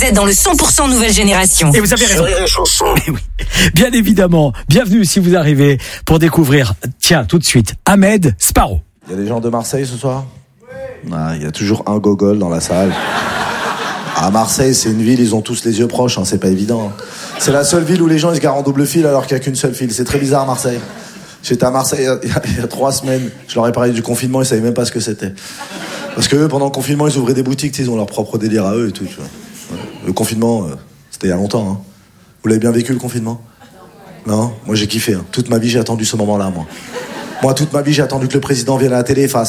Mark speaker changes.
Speaker 1: Vous êtes dans le 100% nouvelle génération.
Speaker 2: Et vous avez raison. Mais oui, bien évidemment. Bienvenue si vous arrivez pour découvrir, tiens, tout de suite, Ahmed Sparrow.
Speaker 3: Il y a des gens de Marseille ce soir ? Ah, il y a toujours un gogol dans la salle. À Marseille, c'est une ville, ils ont tous les yeux proches, hein, c'est pas évident. C'est la seule ville où les gens ils se garent en double fil alors qu'il n'y a qu'une seule file. C'est très bizarre, Marseille. J'étais à Marseille il y a 3 semaines. Je leur ai parlé du confinement, ils savaient même pas ce que c'était. Parce que eux, pendant le confinement, ils ouvraient des boutiques, ils ont leur propre délire à eux et tout. Tu vois. Le confinement, c'était il y a longtemps. Hein. Vous l'avez bien vécu, le confinement ? Non ? Moi, j'ai kiffé. Hein. Toute ma vie, j'ai attendu ce moment-là, moi. Moi, toute ma vie, j'ai attendu que le président vienne à la télé et fasse